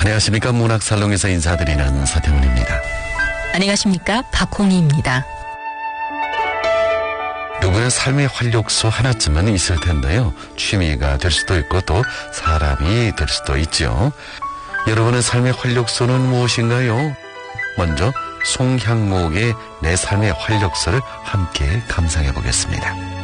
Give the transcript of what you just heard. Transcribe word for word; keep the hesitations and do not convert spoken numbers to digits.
안녕하십니까. 문학살롱에서 인사드리는 서태훈입니다. 안녕하십니까. 박홍희입니다. 누구나 삶의 활력소 하나쯤은 있을 텐데요. 취미가 될 수도 있고 또 사람이 될 수도 있죠. 여러분의 삶의 활력소는 무엇인가요? 먼저 송향목의 내 삶의 활력소를 함께 감상해 보겠습니다.